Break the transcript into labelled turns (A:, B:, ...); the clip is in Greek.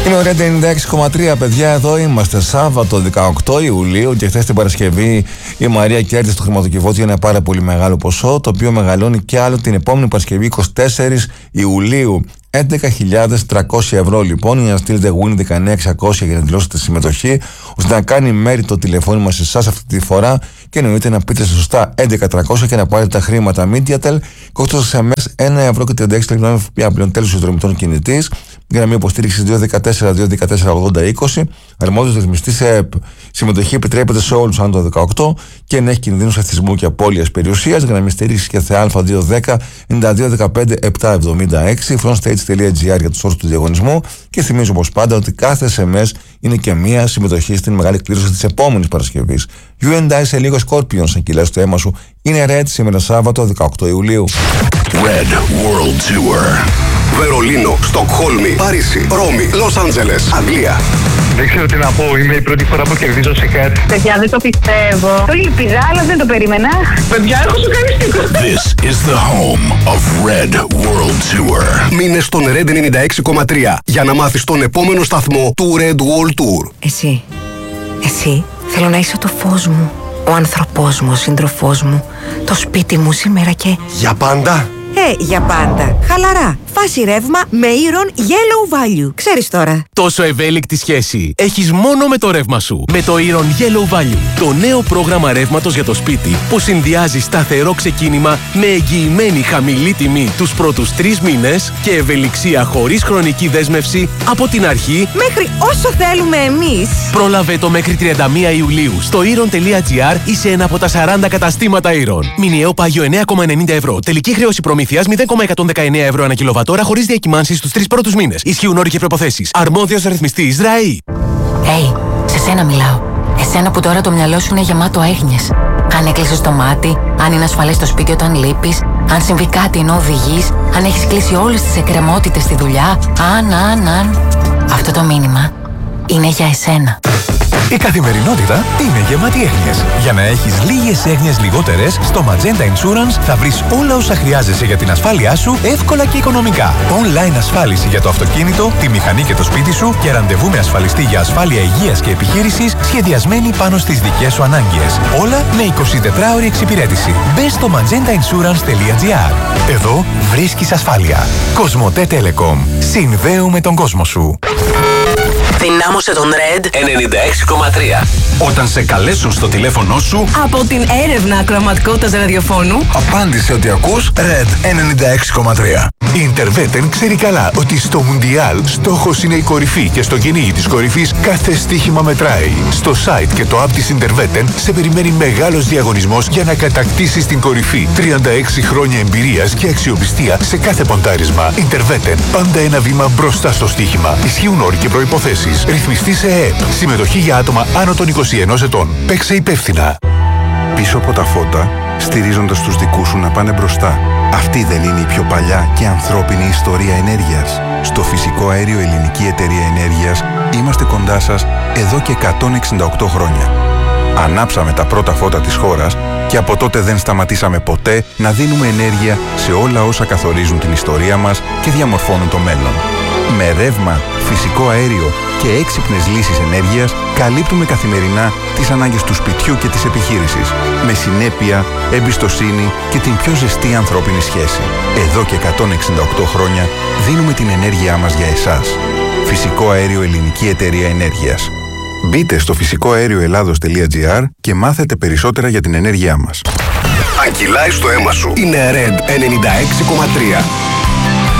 A: Είναι ωραία 96,3 παιδιά, εδώ είμαστε Σάββατο 18 Ιουλίου και χθες την Παρασκευή η Μαρία κέρδισε το χρηματοκιβώτιο για ένα πάρα πολύ μεγάλο ποσό, το οποίο μεγαλώνει και άλλο την επόμενη Παρασκευή 24 Ιουλίου. 11.300 ευρώ λοιπόν, για να στείλετε Win 19600 για να δηλώσετε συμμετοχή, ώστε να κάνει μέρη το τηλεφώνημα σε εσάς αυτή τη φορά και εννοείται να πείτε σωστά 11.300 και να πάρετε τα χρήματα Mediatel. Κόστος SMS 1,36 ευρώ ΦΠΑ πλέον τέλος συνδρομητών κινητής. Γραμμή υποστήριξη 214-214-80-20. Αρμόδιος ρυθμιστής ΕΕΠ. Συμμετοχή επιτρέπεται σε όλους άνω το 18 και αν έχει κινδύνους εθισμού και απώλειας περιουσίας. Γραμμή στήριξη και ΘΑ 210-9215-776. Frontstage.gr για τους όρους του διαγωνισμού. Και θυμίζω όπως πάντα ότι κάθε SMS είναι και μία συμμετοχή στην μεγάλη εκπλήρωση της επόμενης Παρασκευής. Hyundai σε λίγο Scorpion, αν κυλάς το αίμα σου. Είναι Red σήμερα Σάββατο 18 Ιουλίου.
B: Red World Tour. Βερολίνο, Στοκχόλμη, Παρίσι, Ρώμη, Λος Άντζελες, Αγγλία.
C: Δεν ξέρω τι να πω, είναι η πρώτη φορά που κερδίζω σε κάτι.
D: Παιδιά, δεν το πιστεύω. Το λυπηδά, αλλά δεν το περίμενα. Παιδιά, έχω σοκαριστεί.
B: This is the home of Red World Tour. Μείνε στον Red 96,3 για να μάθεις τον επόμενο σταθμό του Red World Tour.
E: Εσύ, θέλω να είσαι το φως μου, ο άνθρωπός μου, ο σύντροφός μου, το σπίτι μου σήμερα και...
B: Για πάντα.
E: Για πάντα. Χαλαρά. Φάση ρεύμα με Iron Yellow Value. Ξέρεις τώρα.
F: Τόσο ευέλικτη σχέση έχεις μόνο με το ρεύμα σου. Με το Iron Yellow Value. Το νέο πρόγραμμα ρεύματος για το σπίτι που συνδυάζει σταθερό ξεκίνημα με εγγυημένη χαμηλή τιμή τους πρώτους 3 μήνες και ευελιξία χωρίς χρονική δέσμευση από την αρχή
E: Μέχρι όσο θέλουμε εμείς.
F: Πρόλαβε το μέχρι 31 Ιουλίου στο iron.gr ή σε ένα από τα 40 καταστήματα Iron. Μηνιαίο πάγιο 9,90 ευρώ. Τελική χρέωση προμήθειας 0,119 ευρώ ανά κιλοβατόρα χωρίς διακυμάνσεις στους 3 πρώτους μήνες. Ισχύουν όροι και προϋποθέσεις. Αρμόδιος ρυθμιστής ΡΑΗ.
E: Σε σένα μιλάω. Εσένα που τώρα το μυαλό σου είναι γεμάτο έγνοιες. Αν έκλεισες το μάτι, αν είναι ασφαλές το σπίτι όταν λείπεις, αν συμβεί κάτι ενώ οδηγείς, αν έχεις κλείσει όλες τις εκκρεμότητες στη δουλειά, αν. Αυτό το μήνυμα είναι για εσένα.
G: Η καθημερινότητα είναι γεμάτη έγνοιες. Για να έχεις λίγες έγνοιες λιγότερες, στο Magenta Insurance θα βρεις όλα όσα χρειάζεσαι για την ασφάλειά σου εύκολα και οικονομικά. Online ασφάλιση για το αυτοκίνητο, τη μηχανή και το σπίτι σου και ραντεβού με ασφαλιστή για ασφάλεια υγείας και επιχείρησης σχεδιασμένη πάνω στις δικές σου ανάγκες. Όλα με 24ωρη εξυπηρέτηση. Μπες στο magentainsurance.gr. Εδώ βρίσκεις ασφάλεια. Κοσμοτέ Telecom. Συνδέουμε τον κόσμο σου.
H: Δυνάμωσε τον Red 96,3.
G: Όταν σε καλέσουν στο τηλέφωνο σου,
H: Από την έρευνα ακροαματικότητας ραδιοφώνου,
G: απάντησε ότι ακούς Red 96,3. Η Interveten ξέρει καλά ότι στο Μουντιάλ στόχος είναι η κορυφή και στο κυνήγι της κορυφής κάθε στοίχημα μετράει. Στο site και το app της Interveten σε περιμένει μεγάλος διαγωνισμός για να κατακτήσεις την κορυφή. 36 χρόνια εμπειρίας και αξιοπιστία σε κάθε ποντάρισμα. Interveten, πάντα ένα βήμα μπροστά στο στοίχημα. Ισχύουν όροι και προϋποθέσεις. Ρυθμιστή σε ΕΕΠ. Συμμετοχή για άτομα άνω των 21 ετών. Παίξε υπεύθυνα.
I: Πίσω από τα φώτα, στηρίζοντας τους δικούς σου να πάνε μπροστά. Αυτή δεν είναι η πιο παλιά και ανθρώπινη ιστορία ενέργειας? Στο Φυσικό Αέριο Ελληνική Εταιρεία Ενέργειας είμαστε κοντά σας εδώ και 168 χρόνια. Ανάψαμε τα πρώτα φώτα της χώρας και από τότε δεν σταματήσαμε ποτέ να δίνουμε ενέργεια σε όλα όσα καθορίζουν την ιστορία μας και διαμορφώνουν το μέλλον. Με ρεύμα, φυσικό αέριο και έξυπνες λύσεις ενέργειας καλύπτουμε καθημερινά τις ανάγκες του σπιτιού και της επιχείρησης. Με συνέπεια, εμπιστοσύνη και την πιο ζεστή ανθρώπινη σχέση. Εδώ και 168 χρόνια δίνουμε την ενέργειά μας για εσάς. Φυσικό Αέριο Ελληνική Εταιρεία Ενέργειας. Μπείτε στο φυσικοαέρioελλάδος.gr και μάθετε περισσότερα για την ενέργειά μας.
B: Αν κυλάει στο αίμα σου, είναι Red 96,3.